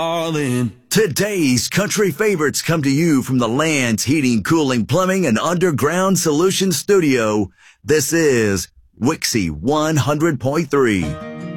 all in. Today's country favorites come to you from the Land's Heating, Cooling, Plumbing, and Underground Solutions Studio. This is Wixie 100.3.